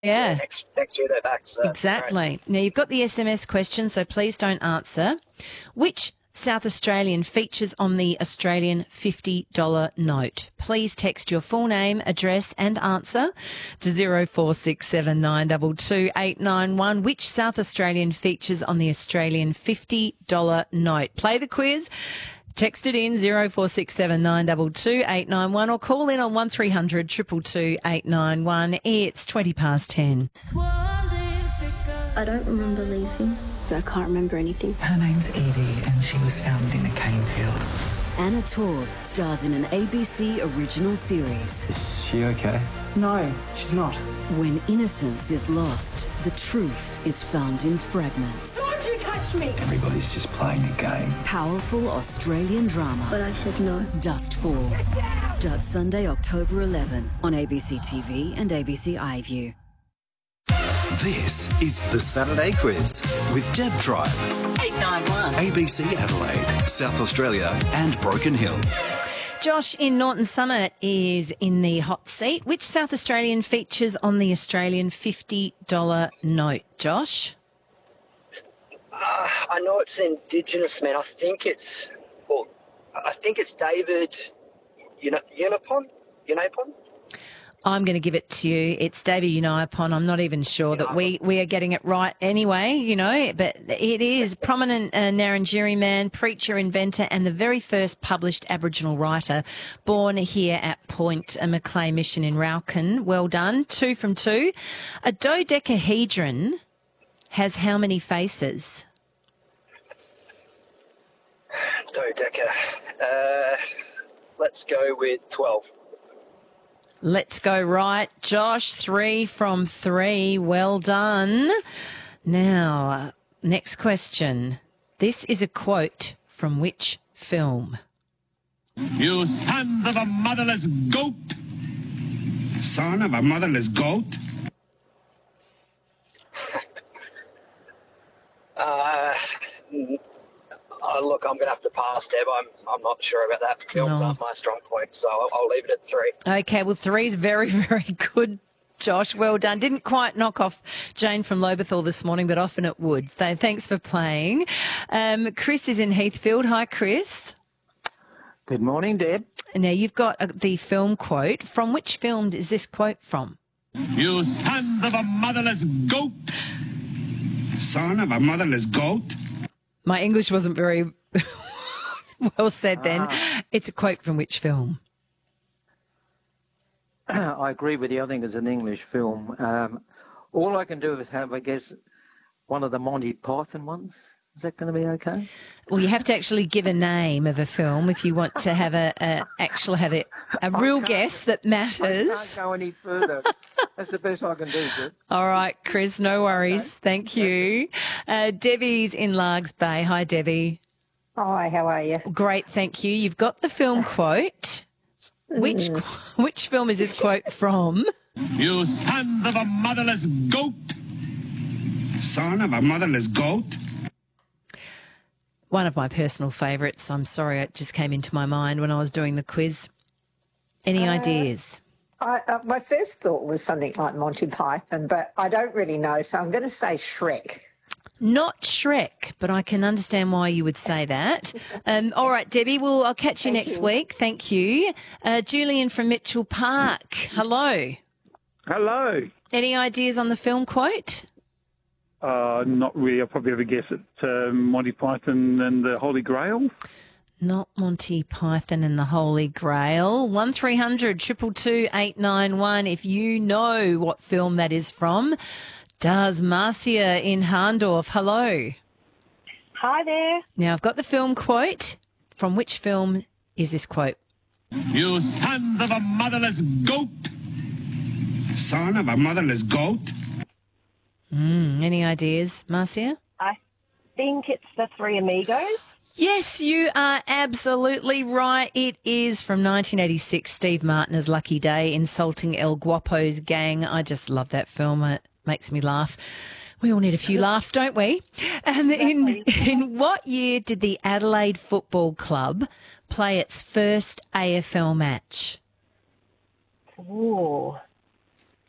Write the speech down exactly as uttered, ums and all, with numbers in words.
Yeah. yeah next, next year they're back. So Exactly. Right. Now, you've got the S M S question, so please don't answer. Which South Australian features on the Australian fifty dollar note? Please text your full name, address and answer to zero four six seven nine two two eight nine one. Which South Australian features on the Australian fifty dollar note? Play the quiz. Text it in zero four six seven nine two two eight nine one or call in on one three hundred two two two eight nine one. It's twenty past ten. I don't remember leaving. I can't remember anything. Her name's Edie and she was found in a cane field. Anna Torv stars in an A B C original series. Is she okay? No, she's not. When innocence is lost, the truth is found in fragments. Don't you touch me! Everybody's just playing a game. Powerful Australian drama. But I said no. Dustfall. Starts Sunday, October eleventh on A B C T V and A B C iView. This is the Saturday Quiz with Deb Tribe. eight nine one. A B C Adelaide, South Australia and Broken Hill. Josh in Norton Summit is in the hot seat. Which South Australian features on the Australian fifty dollar note? Josh? Uh, I know it's Indigenous man. I think it's, well, I think it's David Unapon. Unapon. I'm going to give it to you. It's David Unapon. I'm not even sure that we, we are getting it right anyway, you know, but it is prominent uh, Narrandjeri man, preacher, inventor, and the very first published Aboriginal writer born here at Point Macleay Mission in Rauken. Well done. Two from two. A dodecahedron has how many faces? Dodeca. Uh, let's go with twelve. Let's go right. Josh, three from three. Well done. Now, next question. This is a quote from which film? You sons of a motherless goat! Son of a motherless goat? uh, oh, look, I'm going to have to pass, Deb. I'm, I'm not sure about that. Films No. aren't my strong point, so I'll, I'll leave it at three. Okay, well, three's very, very good, Josh. Well done. Didn't quite knock off Jane from Lobethal this morning, but often it would. Th- Thanks for playing. Um, Chris is in Heathfield. Hi, Chris. Good morning, Deb. Now, you've got uh, the film quote. From which film is this quote from? You sons of a motherless goat! Son of a motherless goat? My English wasn't very well said then. Ah. It's a quote from which film? I agree with you. I think it's an English film. Um, all I can do is have, I guess, one of the Monty Python ones. Is that going to be okay? Well, you have to actually give a name of a film if you want to have a, a actual have a, a real guess that I matters. can't go any further. That's the best I can do, Deb. All right, Chris, no worries. Okay. Thank you. Uh, Debbie's in Largs Bay. Hi, Debbie. Hi, how are you? Great, thank you. You've got the film quote. Which which film is this quote from? You sons of a motherless goat! Son of a motherless goat? One of my personal favourites. I'm sorry, it just came into my mind when I was doing the quiz. Any Uh, ideas? I, uh, my first thought was something like Monty Python, but I don't really know, so I'm going to say Shrek. Not Shrek, but I can understand why you would say that. Um, all right, Debbie, well, I'll catch you Thank next you. week. Thank you. Uh, Julian from Mitchell Park. Hello. Hello. Any ideas on the film quote? Uh, not really. I'll probably have a guess at uh, Monty Python and the Holy Grail. Not Monty Python and the Holy Grail. one three hundred two two two eight nine one if you know what film that is from. Does Marcia in Harndorf. Hello. Hi there. Now, I've got the film quote. From which film is this quote? You sons of a motherless goat! Son of a motherless goat? Mm, any ideas, Marcia? I think it's the Three Amigos. Yes, you are absolutely right. It is from nineteen eighty-six, Steve Martin's Lucky Day, insulting El Guapo's gang. I just love that film. It makes me laugh. We all need a few laughs, don't we? Um, in, in what year did the Adelaide Football Club play its first A F L match? Ooh.